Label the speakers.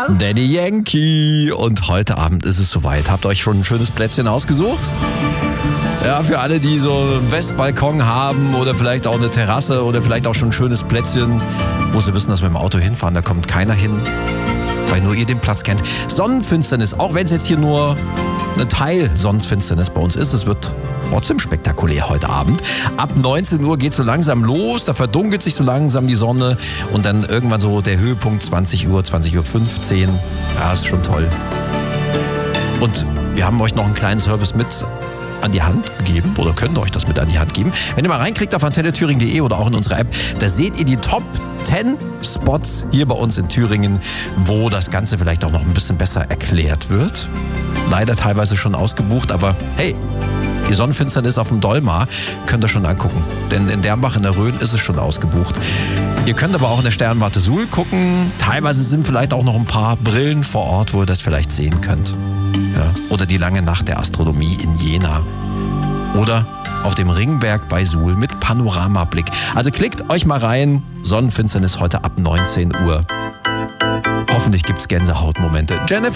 Speaker 1: Daddy Yankee. Und heute Abend ist es soweit. Habt ihr euch schon ein schönes Plätzchen ausgesucht? Ja, für alle, die so einen Westbalkon haben oder vielleicht auch eine Terrasse oder vielleicht auch schon ein schönes Plätzchen, wo sie wissen, dass wir mit dem Auto hinfahren, da kommt keiner hin, weil nur ihr den Platz kennt. Sonnenfinsternis, auch wenn es jetzt hier nur eine Teil-Sonnenfinsternis bei uns ist, es wird trotzdem spektakulär heute Abend. Ab 19 Uhr geht es so langsam los, da verdunkelt sich so langsam die Sonne und dann irgendwann so der Höhepunkt 20 Uhr, 20.15 Uhr. Ja, ist schon toll. Und wir haben euch noch einen kleinen Service mit an die Hand gegeben oder könnt euch das mit an die Hand geben. Wenn ihr mal reinklickt auf antennethüringen.de oder auch in unsere App, da seht ihr die Top 10 Spots hier bei uns in Thüringen, wo das Ganze vielleicht auch noch ein bisschen besser erklärt wird. Leider teilweise schon ausgebucht, aber hey, die Sonnenfinsternis auf dem Dolmar könnt ihr schon angucken. Denn in Dernbach in der Rhön ist es schon ausgebucht. Ihr könnt aber auch in der Sternwarte Suhl gucken. Teilweise sind vielleicht auch noch ein paar Brillen vor Ort, wo ihr das vielleicht sehen könnt. Ja. Oder die lange Nacht der Astronomie in Jena. Oder auf dem Ringberg bei Suhl mit Panoramablick. Also klickt euch mal rein. Sonnenfinsternis heute ab 19 Uhr. Hoffentlich gibt's Gänsehautmomente. Jennifer